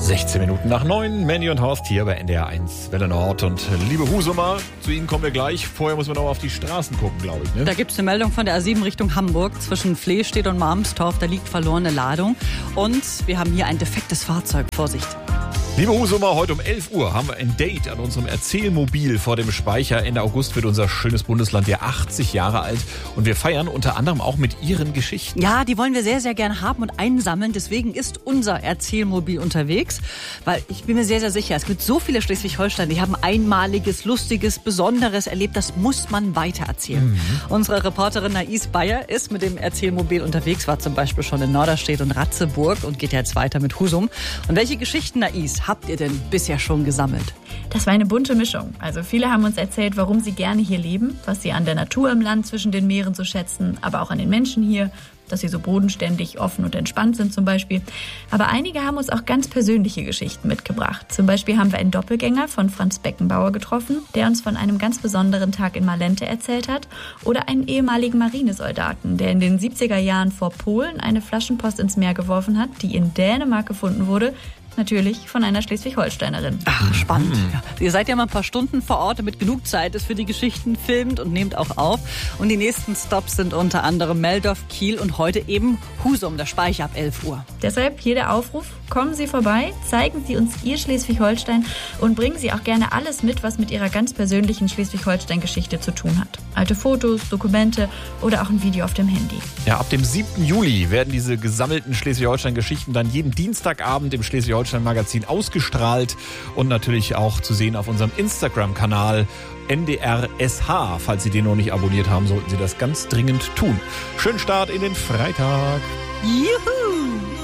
16 Minuten nach 9, Mandy und Horst hier bei NDR 1 Welle Nord. Und liebe Husumer, zu Ihnen kommen wir gleich. Vorher müssen wir noch auf die Straßen gucken, glaube ich. Ne? Da gibt es eine Meldung von der A7 Richtung Hamburg. Zwischen Flehstedt und Marmstorf, da liegt verlorene Ladung. Und wir haben hier ein defektes Fahrzeug. Vorsicht. Liebe Husumer, heute um 11 Uhr haben wir ein Date an unserem Erzählmobil vor dem Speicher. Ende August wird unser schönes Bundesland ja 80 Jahre alt. Und wir feiern unter anderem auch mit Ihren Geschichten. Ja, die wollen wir sehr, sehr gern haben und einsammeln. Deswegen ist unser Erzählmobil unterwegs. Weil ich bin mir sehr, sehr sicher, es gibt so viele Schleswig-Holstein, die haben Einmaliges, Lustiges, Besonderes erlebt. Das muss man weitererzählen. Unsere Reporterin Nais Bayer ist mit dem Erzählmobil unterwegs, war zum Beispiel schon in Norderstedt und Ratzeburg und geht jetzt weiter mit Husum. Und welche Geschichten, Nais, habt ihr denn bisher schon gesammelt? Das war eine bunte Mischung. Also viele haben uns erzählt, warum sie gerne hier leben, was sie an der Natur im Land zwischen den Meeren so schätzen, aber auch an den Menschen hier, dass sie so bodenständig, offen und entspannt sind zum Beispiel. Aber einige haben uns auch ganz persönliche Geschichten mitgebracht. Zum Beispiel haben wir einen Doppelgänger von Franz Beckenbauer getroffen, der uns von einem ganz besonderen Tag in Malente erzählt hat. Oder einen ehemaligen Marinesoldaten, der in den 70er Jahren vor Polen eine Flaschenpost ins Meer geworfen hat, die in Dänemark gefunden wurde. Natürlich von einer Schleswig-Holsteinerin. Ach, spannend. Ja. Ihr seid ja mal ein paar Stunden vor Ort, damit genug Zeit ist für die Geschichten, filmt und nehmt auch auf. Und die nächsten Stops sind unter anderem Meldorf, Kiel und heute eben Husum, der Speicher ab 11 Uhr. Deshalb hier der Aufruf, kommen Sie vorbei, zeigen Sie uns Ihr Schleswig-Holstein und bringen Sie auch gerne alles mit, was mit Ihrer ganz persönlichen Schleswig-Holstein-Geschichte zu tun hat. Alte Fotos, Dokumente oder auch ein Video auf dem Handy. Ja, ab dem 7. Juli werden diese gesammelten Schleswig-Holstein-Geschichten dann jeden Dienstagabend im Schleswig-Holstein-Magazin ausgestrahlt und natürlich auch zu sehen auf unserem Instagram-Kanal NDRSH. Falls Sie den noch nicht abonniert haben, sollten Sie das ganz dringend tun. Schönen Start in den Freitag. Juhu!